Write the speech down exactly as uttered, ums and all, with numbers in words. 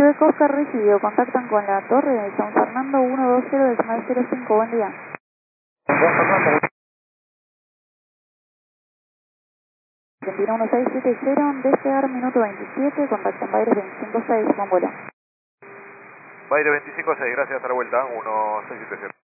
Quebec Oscar recibido, contactan con la torre de San Fernando uno dos cero decimal cero cinco, buen día. San Fernando. Argentina uno seis siete cero, despegar minuto veintisiete, contactan Baires veinticinco seis, buen vuelo. Baire veinticinco seis, gracias, hasta la vuelta, uno seis siete cero.